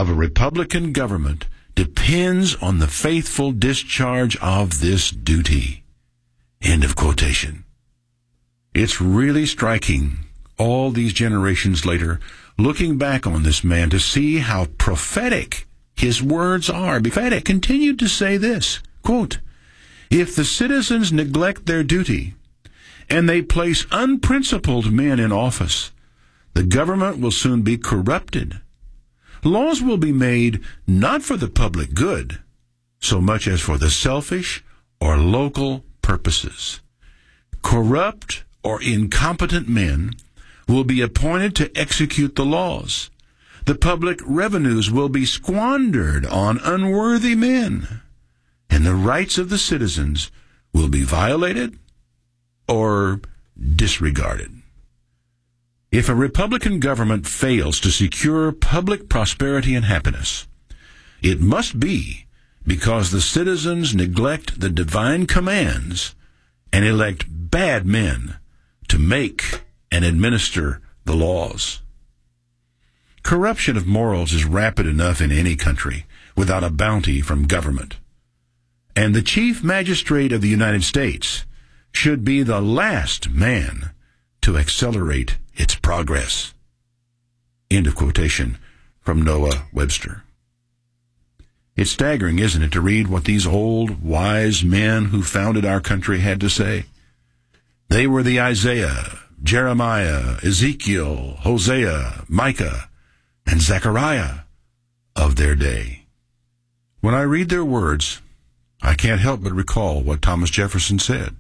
of a Republican government depends on the faithful discharge of this duty. End of quotation. It's really striking, all these generations later, looking back on this man to see how prophetic his words are. Prophetic continued to say this, quote, "If the citizens neglect their duty and they place unprincipled men in office, the government will soon be corrupted. Laws will be made not for the public good, so much as for the selfish or local purposes. Corrupt or incompetent men will be appointed to execute the laws. The public revenues will be squandered on unworthy men, and the rights of the citizens will be violated or disregarded." If a Republican government fails to secure public prosperity and happiness, it must be because the citizens neglect the divine commands and elect bad men to make and administer the laws. Corruption of morals is rapid enough in any country without a bounty from government. And the Chief Magistrate of the United States should be the last man to accelerate its progress. End of quotation from Noah Webster. It's staggering, isn't it, to read what these old, wise men who founded our country had to say. They were the Isaiah, Jeremiah, Ezekiel, Hosea, Micah, and Zechariah of their day. When I read their words, I can't help but recall what Thomas Jefferson said.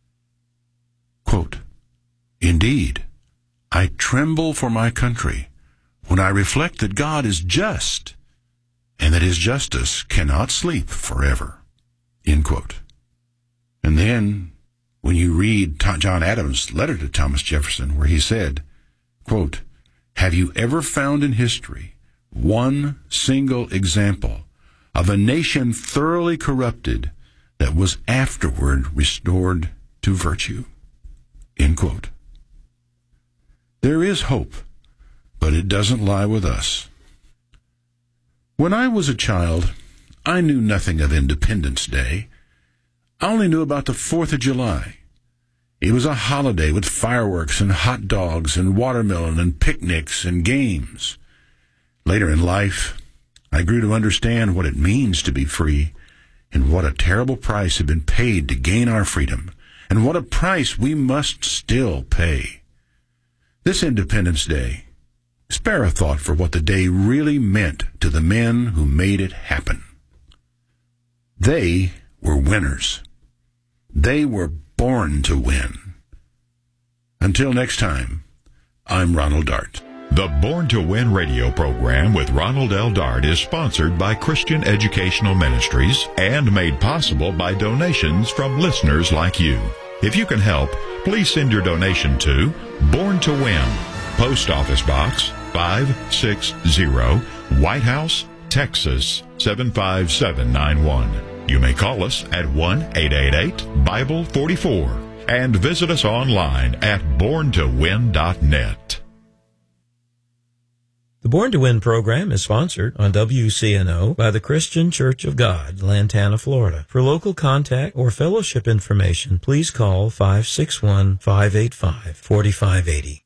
Quote, "Indeed, I tremble for my country when I reflect that God is just and that his justice cannot sleep forever." End quote. And then, when you read John Adams' letter to Thomas Jefferson, where he said, quote, "Have you ever found in history one single example of a nation thoroughly corrupted that was afterward restored to virtue?" End quote. There is hope, but it doesn't lie with us. When I was a child, I knew nothing of Independence Day. I only knew about the 4th of July. It was a holiday with fireworks and hot dogs and watermelon and picnics and games. Later in life, I grew to understand what it means to be free and what a terrible price had been paid to gain our freedom and what a price we must still pay. This Independence Day, spare a thought for what the day really meant to the men who made it happen. They were winners. They were born to win. Until next time, I'm Ronald Dart. The Born to Win radio program with Ronald L. Dart is sponsored by Christian Educational Ministries and made possible by donations from listeners like you. If you can help, please send your donation to Born to Win, Post Office Box 560, White House, Texas 75791. You may call us at 1-888-BIBLE-44 and visit us online at borntowin.net. The Born to Win program is sponsored on WCNO by the Christian Church of God, Lantana, Florida. For local contact or fellowship information, please call 561-585-4580.